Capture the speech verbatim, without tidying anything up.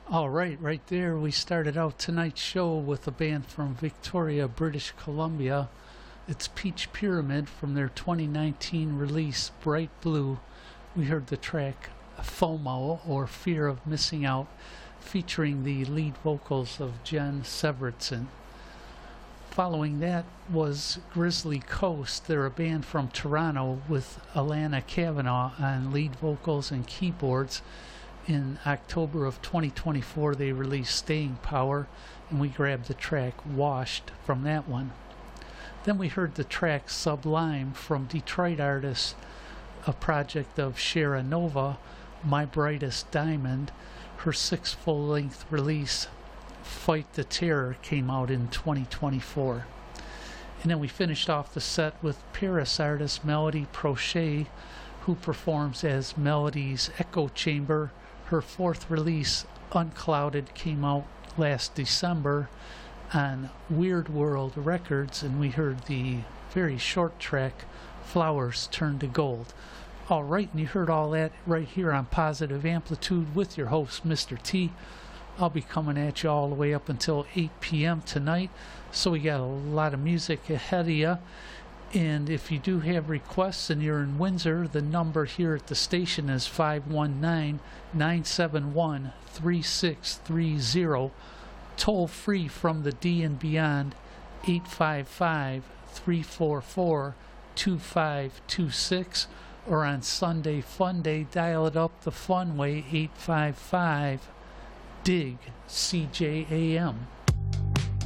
All right, right there, we started out tonight's show with a band from Victoria, British Columbia. It's Peach Pyramid from their twenty nineteen release, Bright Blue. We heard the track FOMO, or Fear of Missing Out, featuring the lead vocals of Jen Severson. Following that was Grizzly Coast. They're a band from Toronto with Alana Kavanaugh on lead vocals and keyboards. In October of twenty twenty-four, they released Staying Power, and we grabbed the track Washed from that one. Then we heard the track Sublime from Detroit artist, a project of Shara Nova, My Brightest Diamond. Her sixth full-length release, Fight the Terror, came out in twenty twenty-four. And then we finished off the set with Paris artist Melody Prochet, who performs as Melody's Echo Chamber. Her fourth release, Unclouded, came out last December on Weird World Records, and we heard the very short track, Flowers Turn to Gold. All right, and you heard all that right here on Positive Amplitude with your host, Mister T. I'll be coming at you all the way up until eight p m tonight, so we got a lot of music ahead of you. And if you do have requests and you're in Windsor, the number here at the station is five one nine, nine seven one, three six three zero. Toll free from the D and Beyond, eight five five, three four four, two five two six. Or on Sunday Fun Day, dial it up the fun way, eight five five, D I G, C J A M.